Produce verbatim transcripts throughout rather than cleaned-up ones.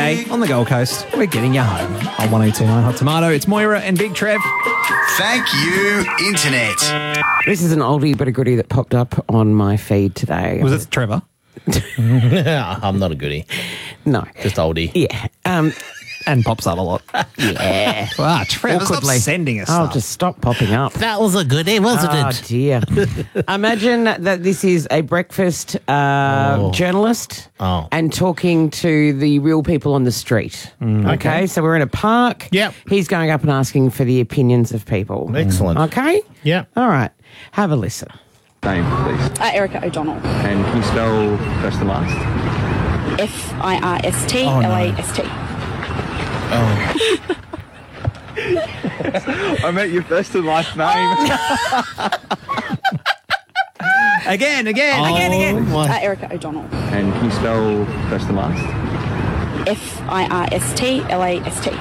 Day on the Gold Coast. We're getting you home on one oh two point nine Hot Tomato. It's Moira and Big Trev. Thank you, Internet. This is an oldie but a goodie that popped up on my feed today. Was it Trevor? I'm not a goodie. No. Just oldie. Yeah. Um, And pops up a lot. yeah. Wow, Trevor, stop Awkwardly. sending us Oh, stuff. just stop popping up. That was a goodie, wasn't Oh, it? dear. Imagine that this is a breakfast uh, Oh. journalist Oh. and talking to the real people on the street. Okay. Okay. So we're in a park. Yep. He's going up and asking for the opinions of people. Excellent. Okay? Yeah. All right. Have a listen. Name, please. Uh, Erica O'Donnell. And can you spell first and last? F I R S T L A S T. I meant your first and last name. Again, again. Again, again. Oh, Uh, my. Erica O'Donnell. And can you spell first and last? F I R S T L A S T.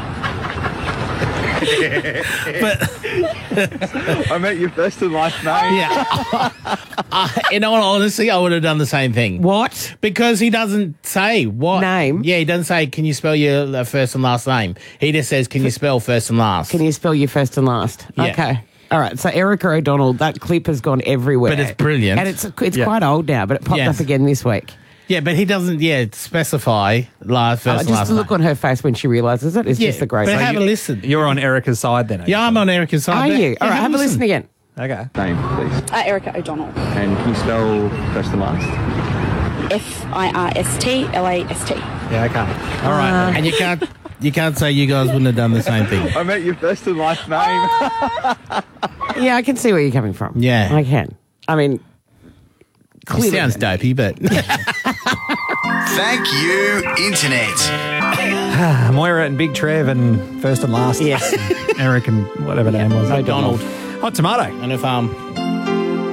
But, I meant your first and last name. yeah. uh, in all honesty, I would have done the same thing. What? Because he doesn't say what Name? Yeah, he doesn't say, can you spell your uh, first and last name? He just says, can you spell first and last? Can you spell your first and last? Yeah. Okay. All right. So Erica O'Donnell, that clip has gone everywhere. But it's brilliant. And it's it's Yeah. quite old now, but it popped Yes. up again this week. Yeah, but he doesn't, yeah, specify last, first Oh, and just last the look name. on her face when she realises it is Yeah, just a great but way. have a listen. You're on Erica's side then. Yeah, I'm on Erica's side. Are but- you? yeah, All right, have a listen again. Okay. Name, please. Uh, Erica O'Donnell. And can you spell first and last? F I R S T L A S T. Yeah, okay. All right. And you can't, you can't say you guys wouldn't have done the same thing. I meant your first and last name. Yeah, I can see where you're coming from. Yeah. I can. I mean, It clearly. sounds dopey, but Thank you, Internet. Moira and Big Trev and first and last. Yes. Eric and whatever name was. O'Donnell. Hot Tomato. and if um